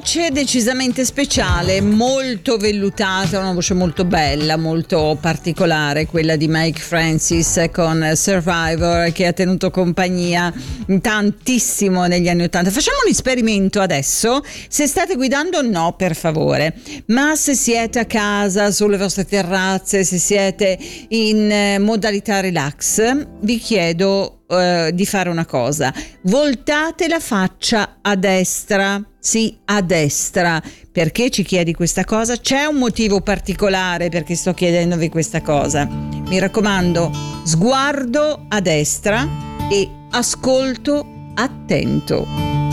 voce decisamente speciale, molto vellutata, una voce molto bella, molto particolare, quella di Mike Francis con Survivor, che ha tenuto compagnia tantissimo negli anni '80. Facciamo un esperimento adesso. Se state guidando, no, per favore, ma se siete a casa, sulle vostre terrazze, se siete in modalità relax, vi chiedo di fare una cosa: voltate la faccia a destra. Sì, a destra. Perché ci chiedi questa cosa? C'è un motivo particolare perché sto chiedendovi questa cosa. Mi raccomando, sguardo a destra e ascolto attento.